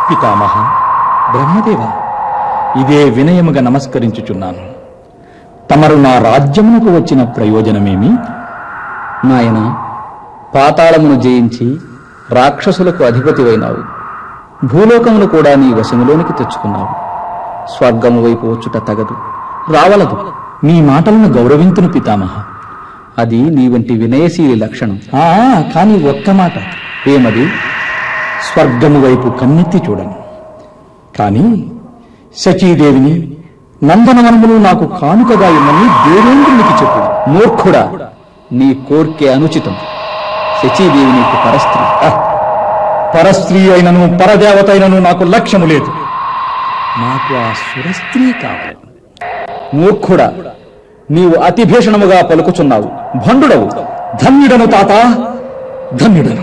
పితామహ, బ్రహ్మదేవ, ఇదే వినయముగా నమస్కరించుచున్నాను. తమరు నా రాజ్యమునకు వచ్చిన ప్రయోజనమేమి? నాయన, పాతాళమును జయించి రాక్షసులకు అధిపతివైనావు. భూలోకమును కూడా నీ వశములోనికి తెచ్చుకున్నావు. స్వర్గము వైపు వచ్చుట తగదు, రావలదు. మీ మాటలను గౌరవింతును పితామహ. అది నీ వంటి వినయశీలి లక్షణం. కాని ఒక్క మాట. ఏమది? స్వర్గము వైపు కన్నెత్తి చూడను. కాని శచీదేవిని నందనవనములు నాకు కానుకగా ఇమ్మని దేవేంద్రునికి చెప్పు. మూర్ఖుడా, నీ కోర్కె అనుచితం. శచీదేవి నీకు పరస్త్రీ. పరస్త్రీ అయినను పరదేవత అయినను నాకు లక్ష్యము లేదు. నాకు ఆ సురస్త్రీ కావాలి. మూర్ఖుడా, నీవు అతి భీషణముగా పలుకుచున్నావు. భండుడవు. ధన్యుడను తాత, ధన్యుడను.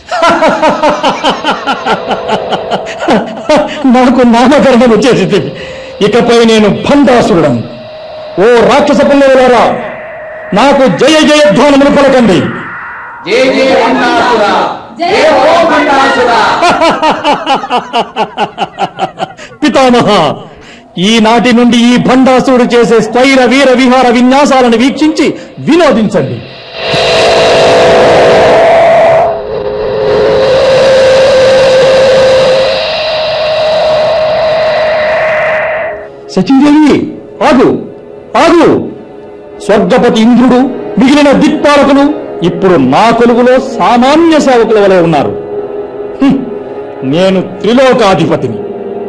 నాకు నామకరణము చేసి ఇకపై నేను భండాసురుడను. ఓ రాక్షస పిల్లలారా, నాకు జయ జయధ్వానములు పలకండి. జయ జయ భండాసురా, జయ హో భండాసురా. పితామహ, ఈనాటి నుండి ఈ భండాసురుడు చేసే స్థైర వీర విహార విన్యాసాలను వీక్షించి వినోదించండి. శచీదేవి, ఆగు ఆగు. స్వర్గపతి ఇంద్రుడు, మిగిలిన దిక్పాలకులు ఇప్పుడు నా కొలువులో సామాన్య సేవకుల వలె ఉన్నారు. నేను త్రిలోకాధిపతిని.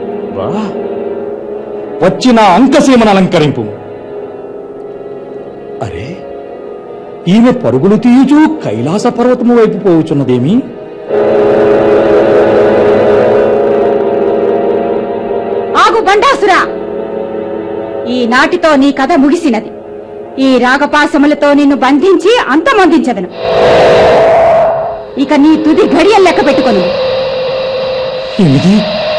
వచ్చిన అంకసీమను అలంకరింపు. అరే, ఈమె పరుగులు తీయుచూ కైలాస పర్వతము వైపు పోవుచున్నదేమి? ఆగు బండాసురా, ఈనాటితో నీ కథ ముగిసినది. ఈ రాగపాశములతో నిన్ను బంధించి అంతమొందించదను. ఇక నీ తుది ఘడియలు లెక్క పెట్టుకొని. ఏమిటి?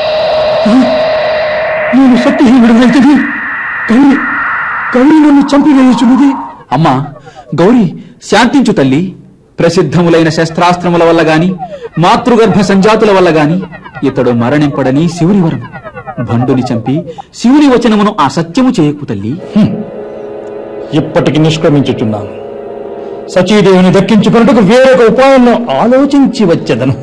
నేను శక్తిహీనుడనైతిని. గౌరీ, గౌరీ నన్ను చంపివేయుచున్నది. అమ్మా గౌరీ, శాంతించు తల్లి. ప్రసిద్ధములైన శస్త్రాస్త్రముల వల్ల గాని, మాతృగర్భ సంజాతుల వల్ల గాని ఇతడు మరణింపడని శివుని వరం. భండుని చంపి శివుని వచనమును అసత్యము చేయకు తల్లి. ఇప్పటికి నిష్క్రమించుచున్నాను. సచీదేవిని దక్కించుకున్నట్టుకు వేరొక ఉపాయంలో ఆలోచించి వచ్చేదను.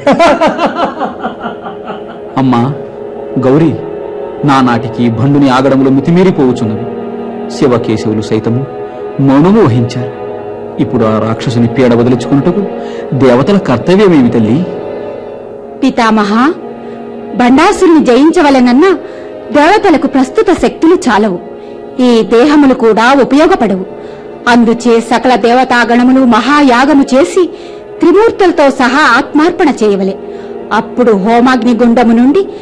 అమ్మా గౌరీ, నానాటికి భండుని ఆగడములు మితిమీరిపోవుచున్నవి. శివకేశవులు సైతము మౌనము వహించారు. ఇప్పుడు ఆ రాక్షసుని పీడ వదిలించుకున్నట్టుకు దేవతల కర్తవ్యమేమి తల్లి? పితామహ, బండాసుని జయించవలెనన్నా దేవతలకు ప్రస్తుత శక్తులు చాలవు. ఈ దేహములు కూడా ఉపయోగపడవు. అందుచే సకల దేవతాగణములు మహాయాగము చేసి త్రిమూర్తులతో సహా ఆత్మార్పణ చేయవలె. అప్పుడు హోమాగ్ని గుండము నుండి